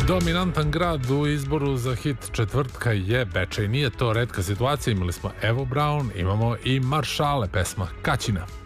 Dominantan grad u izboru za hit četvrtka je Bečej. Nije to retka situacija, imali smo Evo Braun, imamo i Maršale, pesma Kaćina.